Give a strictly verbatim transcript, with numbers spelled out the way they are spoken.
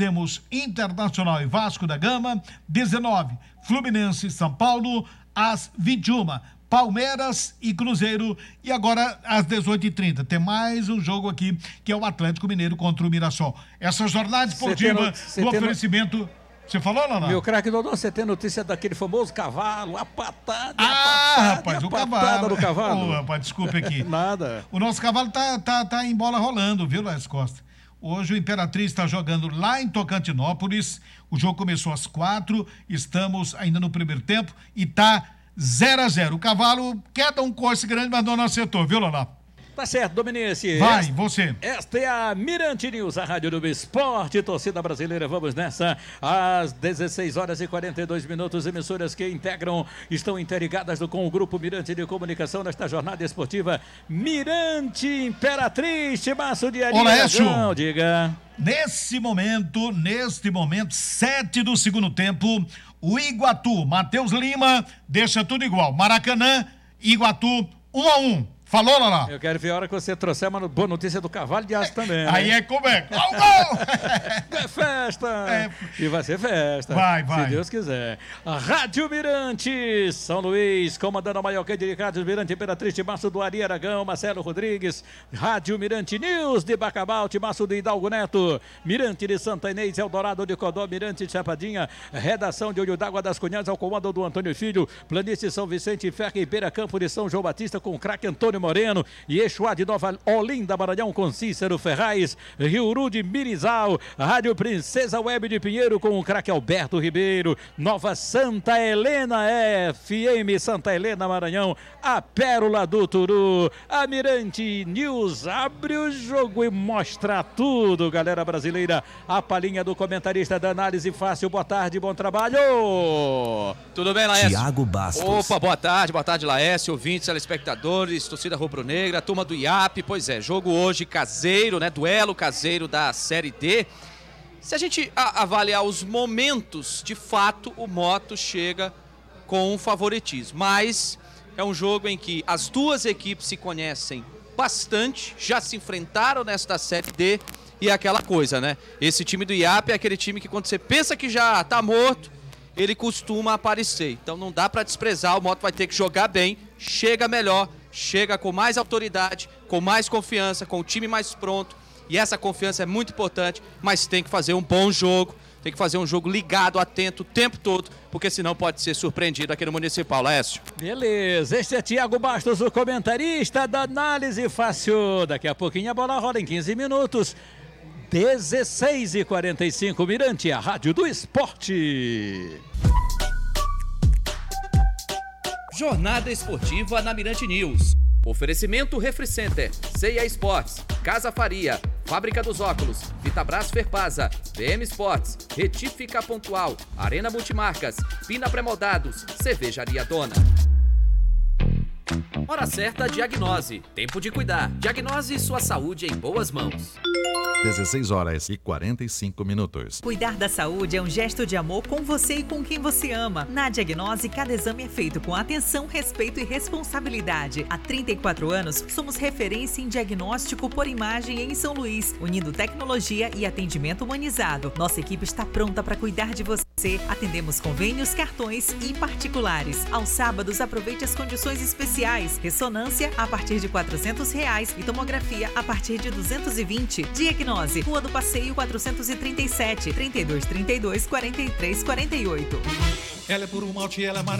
temos Internacional e Vasco da Gama, dezenove, Fluminense e São Paulo, às vinte e uma, Palmeiras e Cruzeiro, e agora às dezoito e trinta tem mais um jogo aqui, que é o Atlético Mineiro contra o Mirassol. Essa jornada esportiva do oferecimento... Você falou, Lana? Meu craque Dodô, você tem notícia daquele famoso cavalo, a patada, ah, a patada, rapaz, a o patada cavalo. do cavalo. Oh, rapaz, desculpe aqui. Nada. O nosso cavalo tá, tá, tá em bola rolando, viu, Laércio Costa? Hoje o Imperatriz está jogando lá em Tocantinópolis, o jogo começou às quatro, estamos ainda no primeiro tempo e tá zero a zero. O cavalo quer dar um coice grande, mas não acertou, viu, Lana? Tá certo, Dominici. Vai, esta, você. Esta é a Mirante News, a Rádio do Esporte, torcida brasileira. Vamos nessa, às dezesseis horas e quarenta e dois minutos. Emissoras que integram, estão interligadas com o Grupo Mirante de Comunicação nesta jornada esportiva. Mirante Imperatriz, Timaço de Arinha. Olá, Écio. Diga. Nesse momento, neste momento, sete do segundo tempo, o Iguatu, Matheus Lima, deixa tudo igual. Maracanã, Iguatu, um a um. Falou, Lala? Eu quero ver a hora que você trouxer uma boa notícia do cavalo de aço também. Aí né? é como é? Gol, gol! É festa! É. E vai ser festa. Vai, vai. Se Deus quiser. A Rádio Mirante, São Luís, comandando a maior rede de Rádio Mirante, Imperatriz, Timaço do Ari Aragão, Marcelo Rodrigues, Rádio Mirante News de Bacabal, Timaço do Hidalgo Neto, Mirante de Santa Inês, Eldorado de Codó, Mirante de Chapadinha, redação de Olho d'Água das Cunhadas, ao comando do Antônio Filho, Planície São Vicente, Ferro e Beira Campo de São João Batista, com o craque Antônio Moreno, e Exuá de Nova Olinda, Maranhão, com Cícero Ferraz, Riuru de Mirizal, Rádio Princesa Web de Pinheiro, com o craque Alberto Ribeiro, Nova Santa Helena, F M Santa Helena, Maranhão, a Pérola do Turu, a Mirante News abre o jogo e mostra tudo, galera brasileira. A palhinha do comentarista da Análise Fácil, boa tarde, bom trabalho. Tudo bem, Laércio? Thiago Bastos. Opa, boa tarde, boa tarde, Laércio, ouvintes, telespectadores, torcida rubro-negra, turma do I A P. Pois é, jogo hoje caseiro, né? Duelo caseiro da Série D. Se a gente a, avaliar os momentos, de fato, o Moto chega com um favoritismo. Mas é um jogo em que as duas equipes se conhecem bastante, já se enfrentaram nesta Série D e é aquela coisa, né? Esse time do I A P é aquele time que quando você pensa que já tá morto, ele costuma aparecer. Então não dá para desprezar, o Moto vai ter que jogar bem, chega melhor, chega com mais autoridade, com mais confiança, com o time mais pronto. E essa confiança é muito importante, mas tem que fazer um bom jogo, tem que fazer um jogo ligado, atento o tempo todo, porque senão pode ser surpreendido aqui no Municipal, Laércio. Beleza, este é Thiago Bastos, o comentarista da Análise Fácil. Daqui a pouquinho a bola rola em quinze minutos. dezesseis e quarenta e cinco, Mirante, a Rádio do Esporte. Jornada Esportiva na Mirante News. Oferecimento Refricenter, C e A Esportes, Casa Faria, Fábrica dos Óculos, Vitabras Ferpasa, B M Esportes, Retífica Pontual, Arena Multimarcas, Pina Pré-Moldados, Cervejaria Dona. Hora certa, diagnose. Tempo de cuidar. Diagnose sua saúde em boas mãos. dezesseis horas e quarenta e cinco minutos. Cuidar da saúde é um gesto de amor com você e com quem você ama. Na Diagnose, cada exame é feito com atenção, respeito e responsabilidade. Há trinta e quatro anos, somos referência em diagnóstico por imagem em São Luís, unindo tecnologia e atendimento humanizado. Nossa equipe está pronta para cuidar de você. Atendemos convênios, cartões e particulares. Aos sábados, aproveite as condições especiais. Ressonância a partir de quatrocentos reais e tomografia a partir de duzentos e vinte. Diagnose, Rua do Passeio quatrocentos e trinta e sete, trinta e dois, trinta e dois, quarenta e três, quarenta e oito. Ela é por um malte, ela é maravilhosa.